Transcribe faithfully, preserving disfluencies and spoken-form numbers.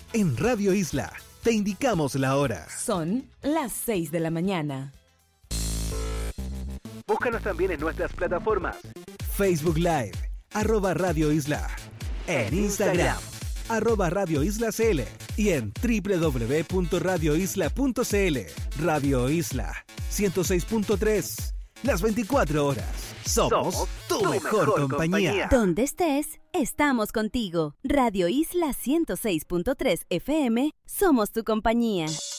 En Radio Isla, te indicamos la hora. Son las seis de la mañana. Búscanos también en nuestras plataformas. Facebook Live, arroba Radio Isla. En Instagram, arroba Radio Isla C L. Y en doble u doble u doble u punto radio isla punto c l. Radio Isla, ciento seis punto tres. Las veinticuatro horas. Somos, Somos tu, tu mejor, mejor compañía. compañía. Donde estés, estamos contigo. Radio Isla ciento seis punto tres F M. Somos tu compañía.